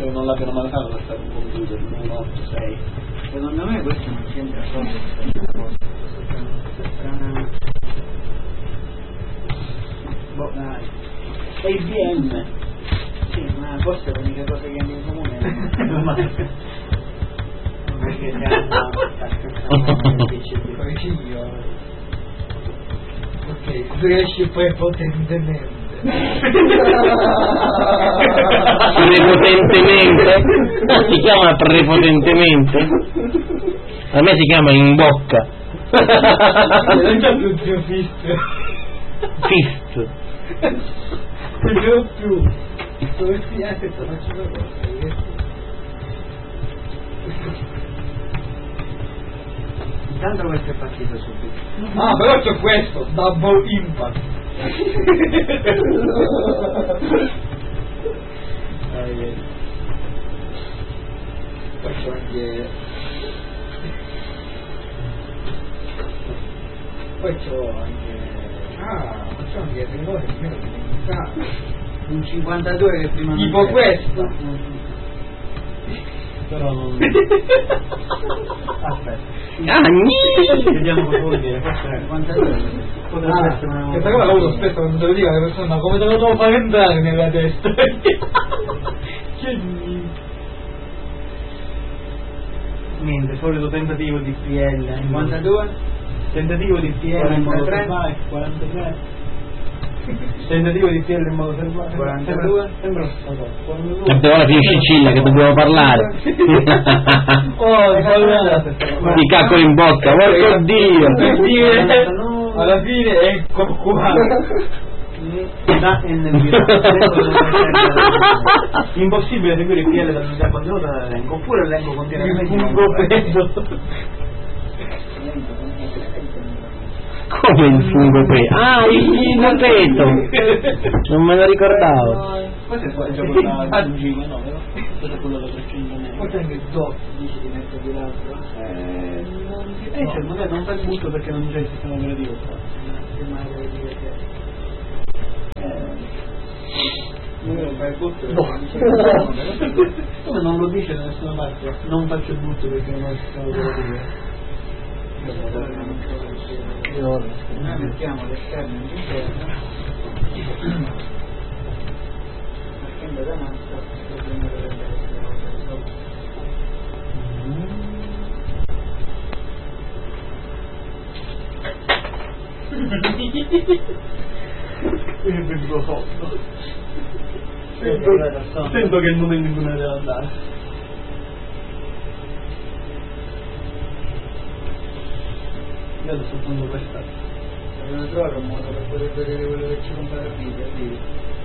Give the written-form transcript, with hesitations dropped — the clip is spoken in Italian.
che non l'abbiano mai usato per fare un computer, un 8-6. Secondo me questo non c'entra proprio con questa cosa. Strana. Boh, dai. E IBM. Sì, ma forse l'unica cosa che hanno in comune è perché ok, riesci poi potentemente. Prepotentemente? Si chiama prepotentemente? A me si chiama in bocca. Non c'è più zio Fist. Fist. Non c'è più. Dove si è? Aspetta, faccio una cosa. intanto questo è partito subito. Ah, però c'è questo, Double Impact. Faccio anche... Poi c'ho anche... faccio anche le cose che mi dimenticate. Un 52 che prima Tipo non questo. Però non... Aspetta. Vediamo cosa vuol dire. Forse 52 potrebbe essere una... Questa cosa l'ho avuto spesso quando te lo dico alle persone, ma come te lo devo fare entrare nella testa? niente, solito tentativo di PL. 52 Tentativo di PL in modo 43. verbale. 43. Tentativo di PL in modo verbale. 42. Sembra lo stesso cosa. 42. Tante ore finisce Cilla che dobbiamo parlare. Ti cacco in bocca, porco Dio. Alla fine ecco qua. Da NB. Impossibile seguire il PL dall'unità contenuta dall'elenco, oppure l'elenco contiene Il elementi non fungo corretti. peso. Come il fungo peto? Ah, il fungo peto. Non me lo ricordavo. Questo è già quello da Gugino, no? Questo è quello da 300 metri. Poi c'è anche DOT, dici di mettere di l'altro. Magari non fa il butto perché non c'è il sistema operativo qua. Come non lo dice da nessuna parte? Non faccio il butto perché non ho il sistema operativo. Noi mettiamo l'esterno in interno partendo da massa la prima dovrebbe essere risolta. Lo so. Sento che è il momento in cui me ne devo andare. Vedo soltanto questa. Dobbiamo trovare un modo per poter vedere quello che ci compare qui per dire.